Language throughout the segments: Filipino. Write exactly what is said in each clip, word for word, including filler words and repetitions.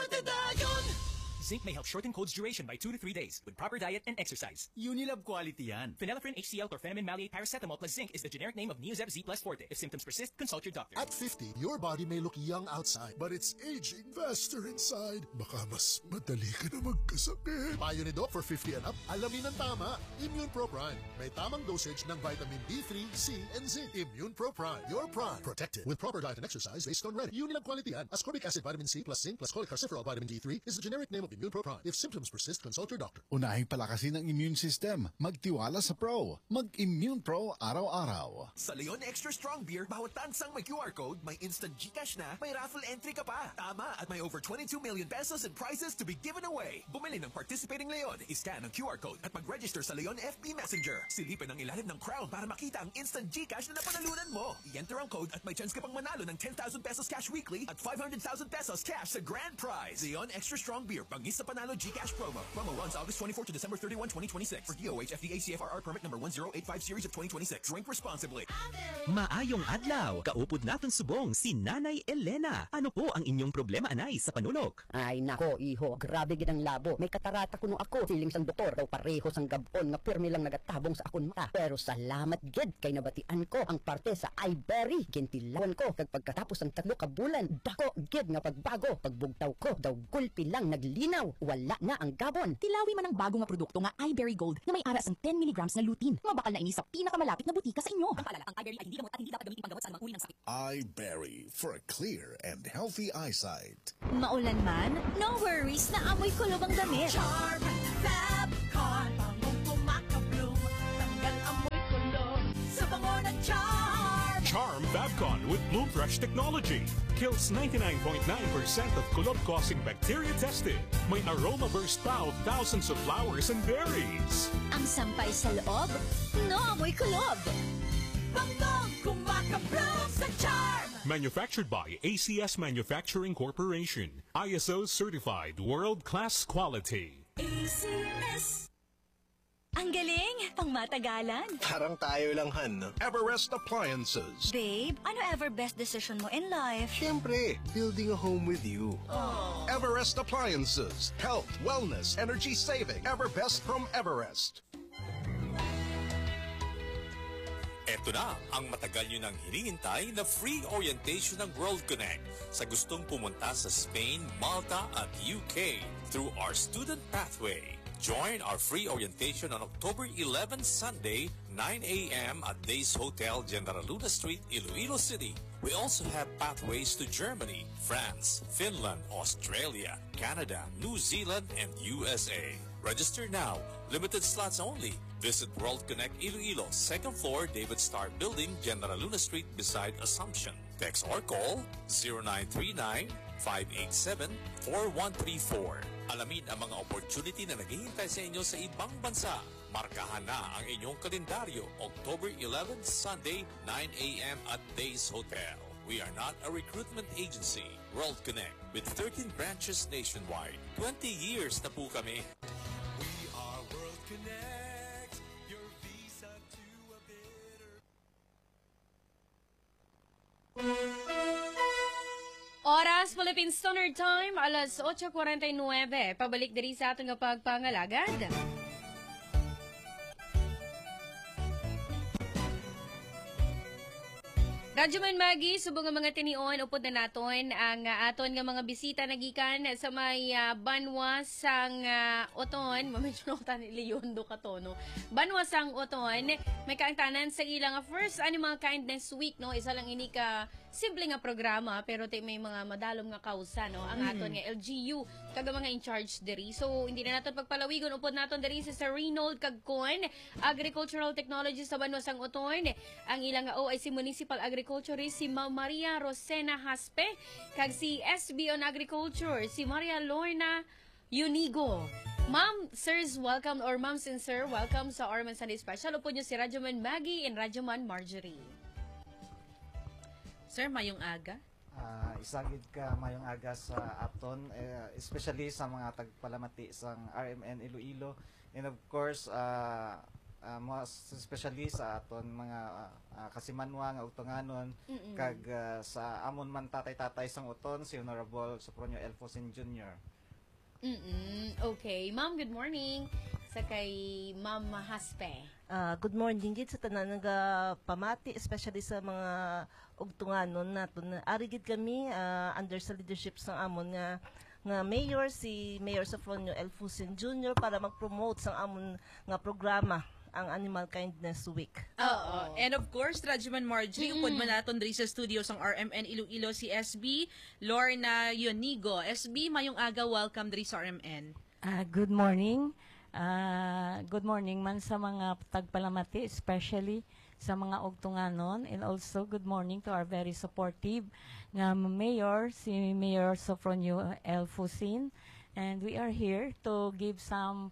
Zinc may help shorten cold's duration by two to three days with proper diet and exercise. Unilab quality yan. Phenylephrine H C L chlorpheniramine maleate paracetamol plus zinc is the generic name of Neozeb Z plus Forte. If symptoms persist, consult your doctor. At fifty, your body may look young outside, but it's aging faster inside. Baka mas madali ka na magkasakit. Payo ni Doc for fifty and up, alamin ang tama. Immune Pro Prime. May tamang dosage ng vitamin D three, C, and zinc. Immune Pro Prime. Your prime. Protected with proper diet and exercise based on ready. Unilab quality yan. Ascorbic acid, vitamin C plus zinc plus cholecalciferol vitamin D three is the generic name of Immune Pro Prime. If symptoms persist, consult your doctor. Unahin palakasin ang immune system. Magtiwala sa Pro. Mag-Immune Pro araw-araw. Sa Leon Extra Strong Beer, bawat tansang may Q R code, may instant GCash na, may raffle entry ka pa. Tama, at may over twenty-two million pesos in prizes to be given away. Bumili ng participating Leon, iscan ang Q R code at mag-register sa Leon F B Messenger. Silipin ang ilalim ng crown para makita ang instant GCash na napanalunan mo. I-enter ang code at may chance ka pang manalo ng ten thousand pesos cash weekly at five hundred thousand pesos cash sa grand prize. Leon Extra Strong Beer, bangis sa panalo GCash promo. Promo runs August twenty-fourth to December thirty-first, twenty twenty-six. For D O H F D A C F R R permit number one zero eight five series of twenty twenty-six. Drink responsibly. Maayong adlaw, kaupod naton subong si Nanay Elena. Ano po ang inyong problema, anay, sa panulok? Ay nako, iho, grabe gid ang labo. May katarata kuno ako. Siling sang doktor daw pareho sang gabon nga pirmi lang nagatabong sa akon mata. Pero salamat gid kay nabatian ko ang parte sa iBerry. Gintilawan ko kag pagkatapos ang tatlo ka bulan, dako gid nga pagbago. Pagbugtaw ko daw gulpi lang naglinaw. Wala na ang gabon. Tilawi man ang bago nga produkto nga iBerry Gold na may aras ang ten milligrams na lutein. Mabakal na ini sa pinakamalapit na butika sa inyo. Ang paalala, ang iBerry ay hindi gamot at hindi dapat gamitin panggamot sa anumang uri ng sakit. iBerry for a clear and healthy eyesight. Maulan man, no worries na amoy kulob ang damit. Charm Fabcon, bangong kumakabloom, tanggal amoy kulob sa bango ng Charm. Charm Fabcon with Bloom Fresh technology kills ninety-nine point nine percent of kulob-causing bacteria tested. May aroma burst pa of thousands of flowers and berries. Ang sampay sa loob, no amoy kulob. Bangong kumakabloom sa Charm. Manufactured by A C S Manufacturing Corporation. I S O certified world-class quality. A C S. Ang galing, pang matagalan. Parang tayo lang, Han, no? Everest Appliances. Babe, ano ever best decision mo in life? Siyempre, building a home with you. Aww. Everest Appliances. Health, wellness, energy saving. Ever best from Everest. Ito na ang matagal nyo nang hinihintay na free orientation ng World Connect sa gustong pumunta sa Spain, Malta at U K through our student pathway. Join our free orientation on October eleventh, Sunday, nine a m at Days Hotel, General Luna Street, Iloilo City. We also have pathways to Germany, France, Finland, Australia, Canada, New Zealand, and U S A. Register now. Limited slots only. Visit World Connect Iloilo, second floor, David Starr Building, General Luna Street, beside Assumption. Text or call zero nine three nine, five eight seven, four one three four. Alamin ang mga opportunity na naghihintay sa inyo sa ibang bansa. Markahan na ang inyong kalendaryo, October eleventh, Sunday, nine a m at Days Hotel. We are not a recruitment agency. World Connect, with thirteen branches nationwide. twenty years na po kami. We are World Connect, your visa to a better... Oras, Philippine Standard Time, alas eight forty-nine. Pabalik diri sa ating pagpangalagad. Radyo Man Magi, subong nga mga tinion, upod na naton ang uh, aton nga mga bisita nagikan sa may uh, banwa sang uh, oton, mamensyunotan ni Leondo Katono. Banwa sang oton, may kaangtanan sa ilang uh, first Animal Kindness Week, no? Isa lang ini ka simple nga programa, pero te may mga madalom nga kausa, no? Ang aton mm. nga L G U, kaga mga in charge diri. So, hindi na naton pagpalawigon, upod naton diri si Sir Reynold Kagkon, Agricultural Technology sa banwa sang oton. Ang ilang nga O ay si Municipal Agriculture si Ma'am Maria Rosena Haspe, kag si S B on Agriculture, si Maria Lorna Unigo. Ma'am, sirs, welcome, or ma'ams and sir, welcome sa Orman Sunday Special. Upo nyo si Radyoman Maggie and Radyoman Marjorie. Sir, mayong aga? Uh, isagid ka mayong aga sa Apton, uh, especially sa mga tagpalamati sa R M N Iloilo. And of course, uh, uh, mas especially sa aton mga uh, kasimanwa nga utonganon Mm-mm. kag uh, sa amon man tatay-tatay sang uton si Honorable Sopronio Elfosin Junior Mm-mm. Okay. Ma'am, good morning. Sa kay Ma'am Haspe. Uh, good morning gid sa tanan nga pamati, especially sa mga ugtunganon naton. Ari gid kami uh, under sa leadership sang amon nga nga mayor si Mayor Sopronio Elfosin Junior para mag-promote sang amon nga programa ang Animal Kindness Week. Oo. And of course, Radyoman Margie, mm-hmm. upod man naton diri sa studio sang R M N Iloilo si S B Lorna Ionigo. S B, mayong aga, welcome diri sa R M N. Uh, good morning. Uh, good morning man sa mga tagpalamati, especially sa mga ugtunganon, and also good morning to our very supportive nga mayor, si Mayor Sopronio Elfosin, and we are here to give some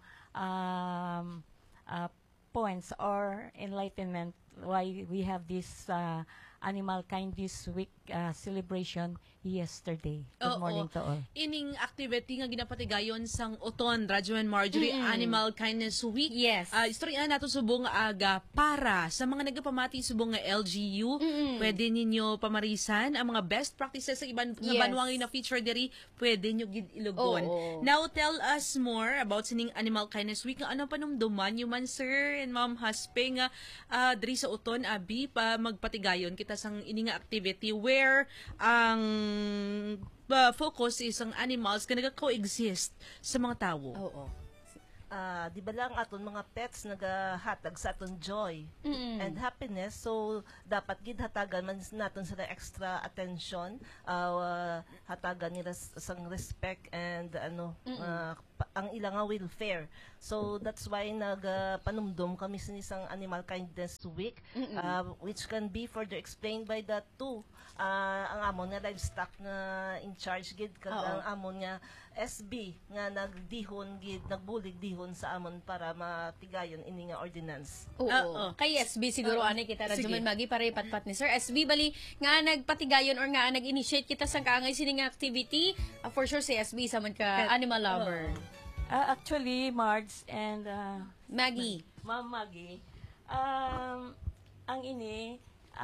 um, uh, points or enlightenment why we have this uh, Animal Kindness Week uh, celebration yesterday. Good Oo. morning to all. Ining activity nga ginapatigayon sang Oton, Radyoman Marjorie, Mm-mm. Animal Kindness Week. Yes. Uh, istorya nato subong aga para sa mga nagapamati subong nga L G U. Mm-mm. Pwede ninyo pamarisan ang mga best practices sa ibang Yes. nga banwangin na feature diri, pwede nyo gid ilugon. Oo. Now tell us more about sining Animal Kindness Week. Nga ano panumduman nyo man, sir and Ma'am Haspe, nga uh, diri sa Oton, abi pa magpatigayon kita sang ini nga activity where ang uh, focus is ang animals nga nag-coexist sa mga tawo. Oo. Uh, di ba lang aton mga pets nagahatag sa aton joy Mm-mm. and happiness, so dapat gid hatagan man naton sila extra attention, uh, hatagan nila sang respect and ano uh, pa- ang ilang nga welfare. So that's why nagpanumdum kami sa isang Animal Kindness Week, uh, which can be further explained by the two uh, ang amon nga livestock na in charge gid kag Oo. ang amon nga S B nga nagdihon gid nagbulig dihon sa amon para matigayon ini nga ordinance. Oo. Oo. Kay S B siguro Oo. ani kita Sige. Radyoman Magi para ipatpat ni Sir S B bali nga nagpatigayon or nga nag-initiate kita sa kaangay sining activity. Uh, for sure si S B sa man ka animal lover. Uh, actually, Marge and uh, Maggie. Ma'am Maggie, um, ang ini,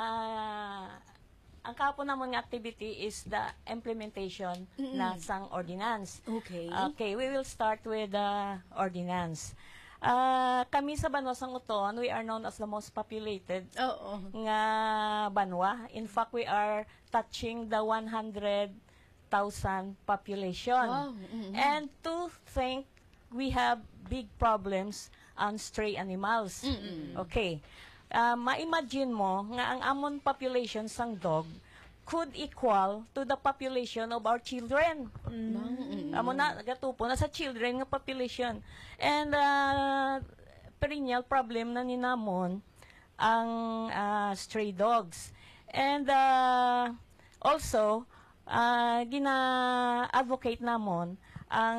uh, ang kapo namon nga activity is the implementation Mm-mm. na sang ordinance. Okay. Okay, we will start with the ordinance. Uh, kami sa Banwa sang Uton, we are known as the most populated Oo. nga banwa. In fact, we are touching the one hundred thousand population. Wow. Mhm. And to think we have big problems on stray animals. Mm-mm. Okay. Uh, ma-imagine mo nga ang amon population sang dog could equal to the population of our children. Mm. Amo na gatupo na sa children nga population. And uh, perennial problem na ni namon ang uh, stray dogs. And uh, also uh, gina-advocate namon ang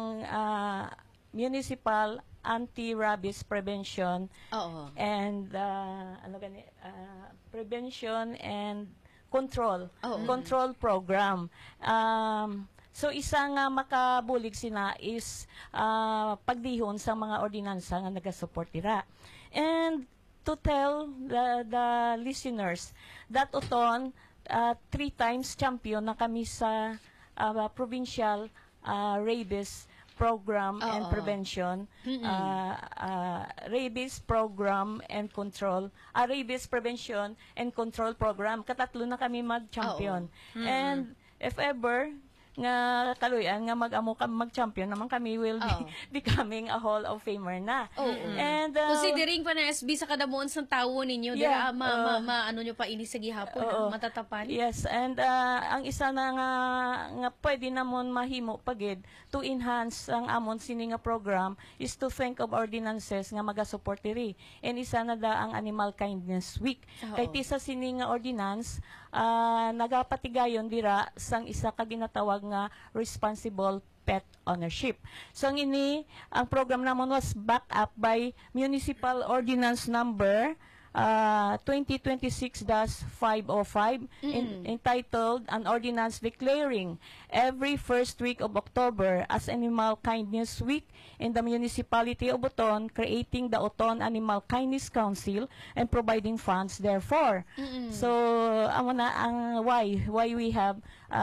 uh, municipal anti-rabies prevention Oo. and uh, ano gani uh, prevention and control Oo. control program. Um, so isa nga makabulig sina is uh, pagdihon sa mga ordinansa nga naga-support dira. And to tell the, the listeners that Uton uh, three times champion na kami sa uh, provincial uh, rabies program Oo. and prevention, Mm-mm. uh, uh, rabies program and control, uh, rabies prevention and control program. Katatlo na kami mag-champion. Oo. Mm-mm. And if ever nga kaluyan nga mag-amo kami mag-champion naman kami will be Oo. becoming a Hall of Famer na. Oo. And uh, Considering pa na S B sa kadamuon sang tawo ninyo, Yeah, dira ma, ma, uh, ma, ano nyo pa ini sa gihapon, Oo. matatapan. Yes, and uh, ang isa na nga nga pwede namon mahimo pagid to enhance ang amon sini nga program is to think of ordinances nga maga-support diri. And isa na da ang Animal Kindness Week. Oo. Kay tisa sini nga ordinance uh, nagapatigayon dira sang isa ka ginatawag nga responsible pet ownership. So ang ini ang program namon was backed up by Municipal Ordinance number uh, twenty twenty-six dash five oh five in, entitled An Ordinance Declaring every first week of October as Animal Kindness Week in the Municipality of Oton, creating the Oton Animal Kindness Council and providing funds therefore. So, amo na ang why why we have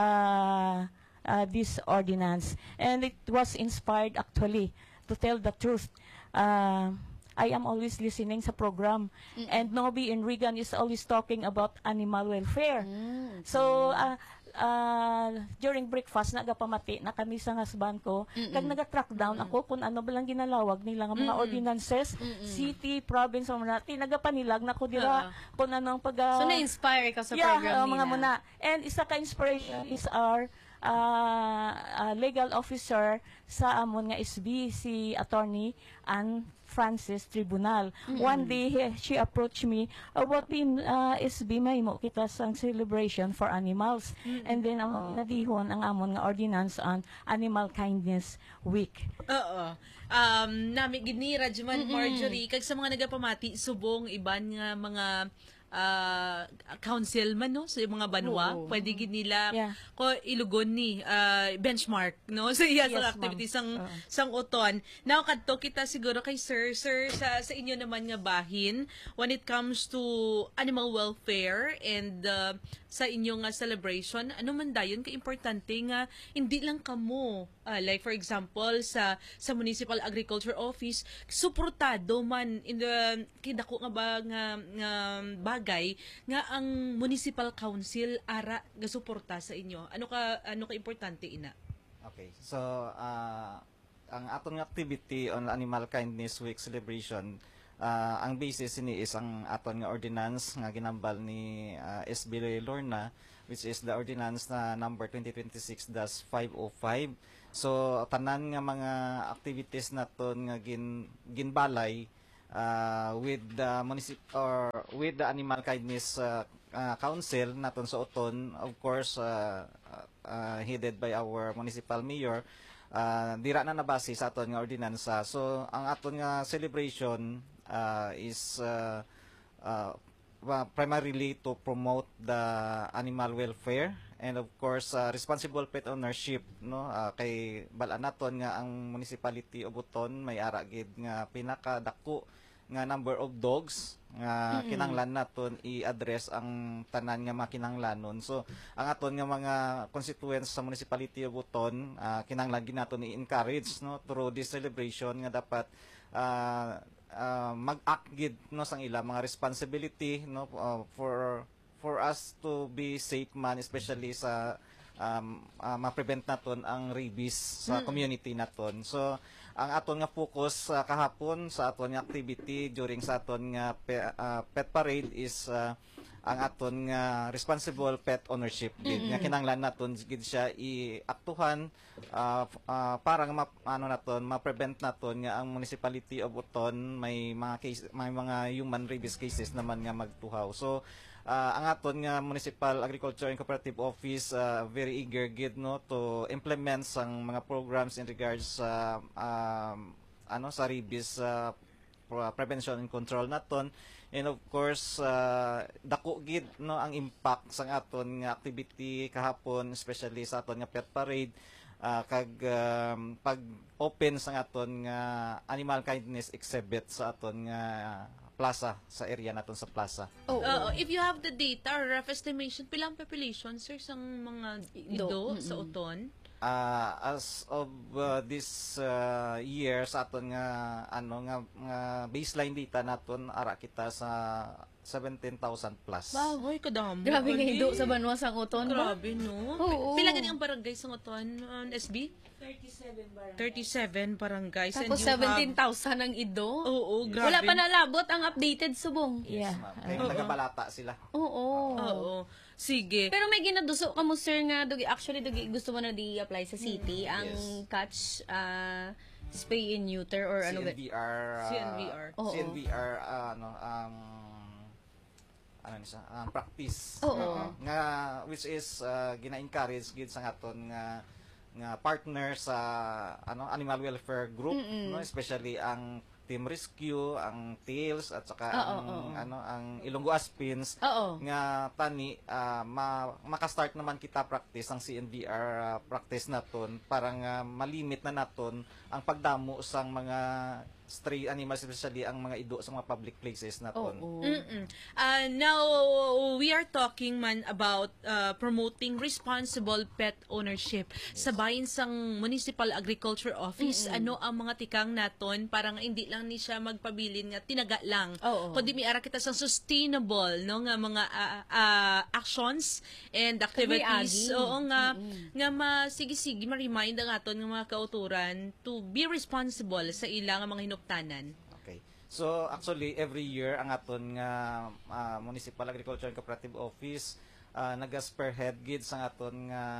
uh, uh, this ordinance, and it was inspired actually to tell the truth. Uh, I am always listening sa program, mm. and Nobby and Regan is always talking about animal welfare. Mm. So, uh, uh, during breakfast, nagapamati na kami sa husband ko, mm-mm. kag naga-track down mm-mm. ako kung ano ba lang ginalawag nila nga mga mm-mm. ordinances, mm-mm. city, province, mga nati, nagapanilag na ko dira, uh, kung anong pag... Uh, so, na-inspire ka sa yeah, program uh, nila? mga muna. And isa ka-inspiration is our uh, uh, legal officer sa amon nga S B, si Attorney Ann Francis Tribunal. Mm-hmm. One day, he, she approached me, uh, what in uh, S B may mo kita sang celebration for animals. Mm-hmm. And then, um, nadihon ang amon nga ordinance on Animal Kindness Week. Oo. Um, nami gini Rajman, mm-hmm. Marjorie, kag sa mga nagapamati, subong iban nga mga uh, council man, no? Sa mga banwa, oh, pwede ginila yeah. ko ilugon ni uh, benchmark, no? Sa iya yes, sa activities sang uh. sang Oton. Now kadto kita siguro kay sir, sir sa sa inyo naman nga bahin when it comes to animal welfare and uh, sa inyong uh, celebration, ano man dayon ka importante nga hindi lang kamo uh, like for example sa sa Municipal Agriculture Office suportado man in the kidako nga ba nga, nga bagay nga ang Municipal Council ara gasuporta sa inyo. Ano ka ano ka importante ina? Okay. So uh, ang aton nga activity on Animal Kindness Week celebration, uh, ang basis ini is ang aton nga ordinance nga ginambal ni uh, S B Lorna, which is the ordinance na number twenty twenty-six dash five oh five. So tanan nga mga activities naton nga gin ginbalay uh, with the municip or with the Animal Kindness uh, uh, Council naton sa Oton, of course uh, uh, headed by our municipal mayor. Uh, dira na nabase sa aton nga ordinansa. So ang aton nga celebration uh, is uh, uh, primarily to promote the animal welfare and of course uh, responsible pet ownership, no? Uh, kay bala naton nga ang municipality of Oton may ara gid nga pinakadako nga number of dogs nga mm-hmm. kinanglan naton i-address ang tanan nga makinanglanon. So ang aton nga mga constituents sa municipality of Oton uh, kinanglan gid naton i-encourage, no, through this celebration nga dapat uh, uh, mag-act gid, no, sang ila mga responsibility, no, uh, for for us to be safe man, especially sa um, uh, ma-prevent naton ang rabies sa mm-hmm. community naton. So ang aton nga focus uh, kahapon sa aton nga activity during sa aton nga pe, uh, pet parade is uh, ang aton nga responsible pet ownership gid, mm-hmm. nga kinanglan naton gid siya i-aktuhan uh, uh, para nga ma, ano naton ma-prevent naton nga ang municipality of Oton may mga case, may mga human rabies cases naman nga magtuhaw. So Uh, ang aton nga Municipal Agriculture and Cooperative Office uh, very eager gid, no, to implement sang mga programs in regards sa uh, um, ano sa rabies uh, prevention and control naton, and of course uh, dako gid, no, ang impact sang aton nga activity kahapon, especially sa aton nga pet parade uh, kag um, pag open sang aton nga animal kindness exhibit sa aton nga uh, plaza, sa area naton sa plaza. Oh, uh, if you have the data or rough estimation, pilang population, sir, sang mga ido mm-hmm. sa Oton? Uh, as of uh, this uh, year, sa aton nga ano nga, nga baseline data naton ara kita sa seventeen thousand plus. Wow, hoy kadamo. Grabe nga ido sa banwa sang Oton. Grabe, no? Oo. Pila gani ang barangay sang Oton, um, S B? thirty-seven barangays. thirty-seven barangays. Tapos seventeen thousand ang ido? Oo, yes. grabe. Wala pa nalabot ang updated subong. Yes, yeah. ma'am. Kaya nagabalata sila. Oo. Oo. Sige. Pero may ginaduso ka mo, sir, nga dugi, actually dugi, gusto mo na di-apply sa city, mm. ang yes. catch uh, spay and neuter or ano ba? C N V R. Uh, C N V R. C N V R, uh, ano, um, ano nisa, um, practice. Oo. Uh, nga, which is uh, gina-encourage gid sa aton nga nga partner sa ano animal welfare group, mm-mm. no, especially ang Team Rescue, ang Tails at saka Oo, ang oo. ano ang Ilonggo Aspins Oo. nga tani ah, ma maka-start naman kita practice ang C N B R ah, practice naton para nga malimit na naton ang pagdamo sang mga stray animals, especially ang mga ido sa mga public places naton. Mm-mm. Uh, now, we are talking man about uh, promoting responsible pet ownership. Sa bayin sang Municipal Agriculture Office, Mm-mm. ano ang mga tikang naton para nga hindi lang ni siya magpabilin nga tinaga lang. Oo. Kundi may ara kita sang sustainable no nga mga uh, uh, actions and activities. Kagmi-agi. Oo nga Mm-mm. nga masigi-sige ma-remind ang aton nga mga kauturan to be responsible sa ilang mga hinuptanan. Okay. So actually every year ang aton nga ah, Municipal Agriculture and Cooperative Office uh, naga-spearhead gid sa aton nga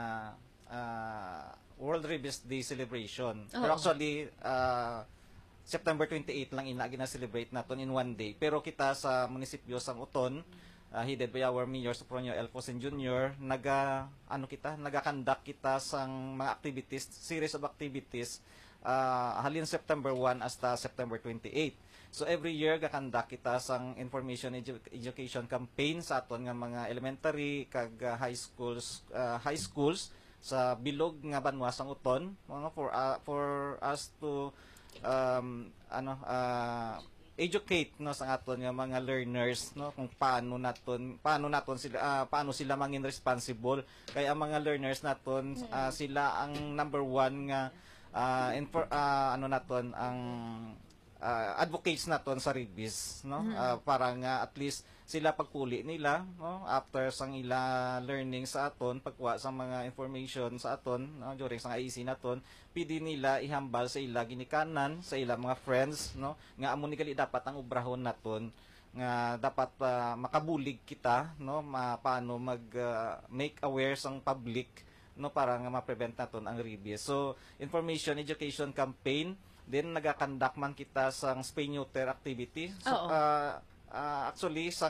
ah, World Rabies Day celebration. Pero Oo. actually ah, September twenty-eighth lang ina gina-celebrate naton in one day. Pero kita sa munisipyo sang Uton, uh, headed by our Mayor Sopronio Elfosin Junior, naga ano kita, naga-conduct kita sang mga activities, series of activities uh, halin September one hasta September twenty-eighth. So every year gakandak kita sang information edu- education campaign sa aton nga mga elementary kag uh, high schools uh, high schools sa bilog nga banwa sang Uton, mga for uh, for us to um, ano uh, educate no sa aton nga mga learners no kung paano naton paano naton sila ah, paano sila mangin responsible kay ang mga learners naton ah, sila ang number one nga ah, infor- ah, ano naton ang ah, advocates naton sa rabies no. Mhm. Ah, para nga at least sila pagpuli nila no after sang ila learning sa aton pagkuha sa mga information sa aton no, during sa I C naton pidi nila ihambal sa ila ginikanan sa ila mga friends no nga amo ni gali dapat ang ubrahon naton nga dapat ah, makabulig kita no ma, paano mag ah, make aware sang public no para nga ma-prevent naton ang rabies. So information education campaign then nagakandak man kita sang spay neuter activity. So Oo. ah, ah, actually sang